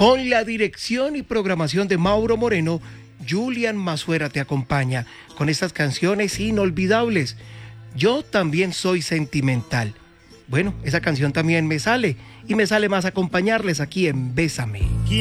Con la dirección y programación de Mauro Moreno, Julian Mazuera te acompaña con estas canciones inolvidables. Yo también soy sentimental. Bueno, esa canción también me sale y me sale más acompañarles aquí en Bésame.